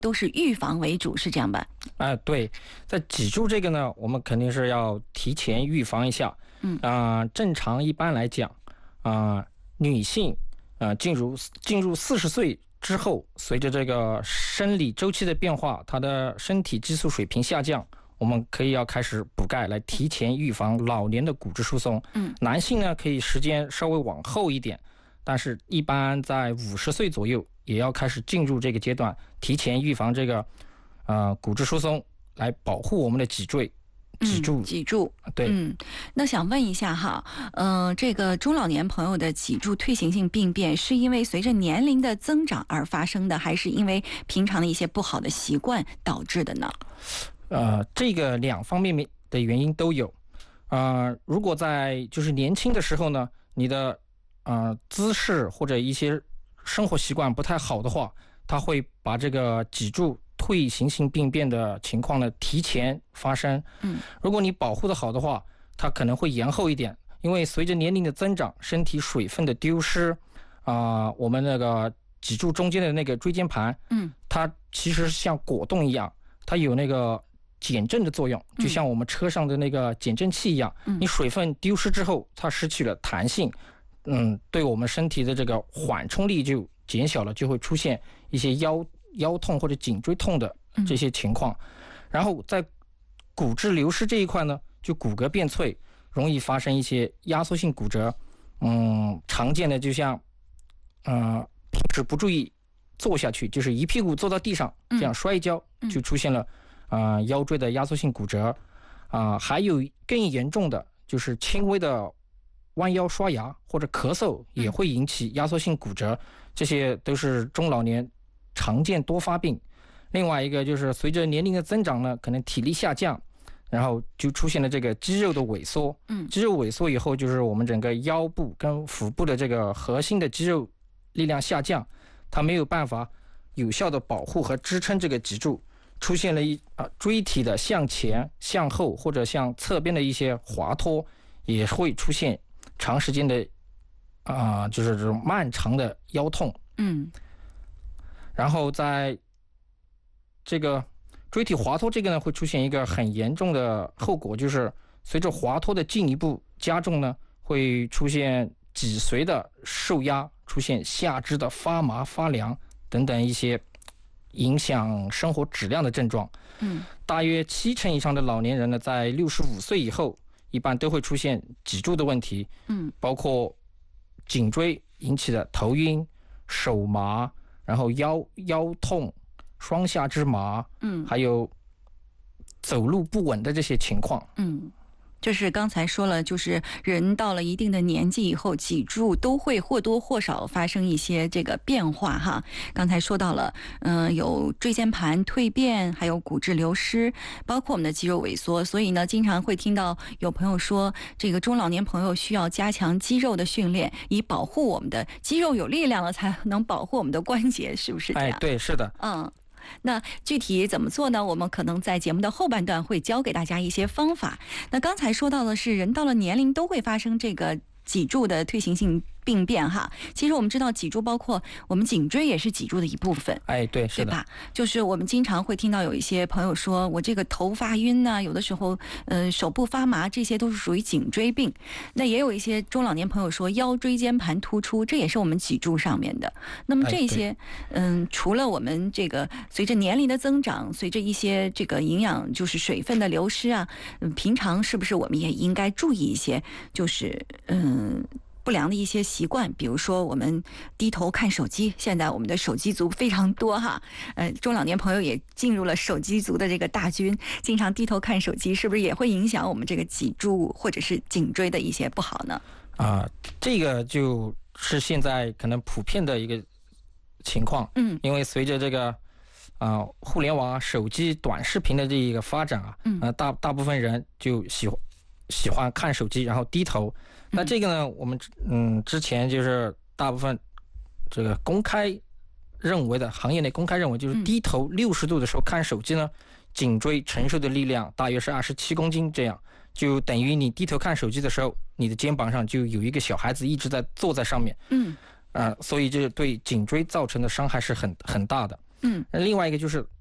都是预防为主，是这样吧？ 对，在脊柱这个呢，我们肯定是要提前预防一下。正常一般来讲，女性进入40岁之后，随着这个生理周期的变化，她的身体激素水平下降，我们可以要开始补钙，来提前预防老年的骨质疏松。男性呢可以时间稍微往后一点，但是一般在50岁左右也要开始进入这个阶段，提前预防这个骨质疏松，来保护我们的脊柱。对。 那想问一下哈，这个中老年朋友的脊柱退行性病变是因为随着年龄的增长而发生的，还是因为平常的一些不好的习惯导致的呢？ 这个两方面的原因都有。如果在就是年轻的时候呢，你的姿势或者一些生活习惯不太好的话，它会把这个脊柱退行性病变的情况呢提前发生。如果你保护的好的话，它可能会延后一点，因为随着年龄的增长，身体水分的丢失，我们那个脊柱中间的那个椎间盘，它其实像果冻一样，它有那个减震的作用，就像我们车上的那个减震器一样。你水分丢失之后，它失去了弹性，对我们身体的这个缓冲力就减小了，就会出现一些腰痛或者颈椎痛的这些情况。然后在骨质流失这一块呢，就骨骼变脆，容易发生一些压缩性骨折。常见的就像平时不注意坐下去，就是一屁股坐到地上，这样摔一跤，就出现了腰椎的压缩性骨折。还有更严重的就是轻微的弯腰刷牙或者咳嗽也会引起压缩性骨折，这些都是中老年常见多发病。另外一个就是随着年龄的增长呢，可能体力下降，然后就出现了这个肌肉的萎缩。肌肉萎缩以后，就是我们整个腰部跟腹部的这个核心的肌肉力量下降，它没有办法有效的保护和支撑这个脊柱，出现了椎体的向前、向后或者向侧边的一些滑脱，也会出现长时间的就是这种漫长的腰痛。然后在这个椎体滑脱这个呢，会出现一个很严重的后果，就是随着滑脱的进一步加重呢，会出现脊髓的受压，出现下肢的发麻发凉等等一些影响生活质量的症状。大约70%以上的老年人呢，在65岁以后一般都会出现脊柱的问题。包括颈椎引起的头晕、手麻，然后腰痛、双下肢麻，还有走路不稳的这些情况。 就是刚才说了，就是人到了一定的年纪以后，脊柱都会或多或少发生一些这个变化哈。刚才说到了，有椎间盘蜕变，还有骨质流失，包括我们的肌肉萎缩。所以呢，经常会听到有朋友说，这个中老年朋友需要加强肌肉的训练，以保护我们的肌肉有力量了，才能保护我们的关节，是不是这样？ 对，是的。 那具体怎么做呢？我们可能在节目的后半段会教给大家一些方法。那刚才说到的是，人到了年龄都会发生这个脊柱的退行性病变哈。其实我们知道脊柱包括我们颈椎也是脊柱的一部分。 对，是的， 对吧？就是我们经常会听到有一些朋友说，我这个头发晕呢，有的时候手部发麻，这些都是属于颈椎病。那也有一些中老年朋友说腰椎间盘突出，这也是我们脊柱上面的。那么这些除了我们这个随着年龄的增长，随着一些这个营养就是水分的流失啊，平常是不是我们也应该注意一些，就是不良的一些习惯，比如说我们低头看手机，现在我们的手机族非常多哈，中老年朋友也进入了手机族的这个大军，经常低头看手机，是不是也会影响我们这个脊柱或者是颈椎的一些不好呢？ 这个就是现在可能普遍的一个情况。因为随着这个互联网、手机、短视频的这一个发展大部分人就喜欢看手机，然后低头。那这个呢，我们之前就是大部分这个公开认为的，行业内公开认为，就是低头60度的时候看手机呢，颈椎承受的力量大约是27公斤，这样就等于你低头看手机的时候，你的肩膀上就有一个小孩子一直在坐在上面。所以这对颈椎造成的伤害是很大的。 嗯， 另外一个就是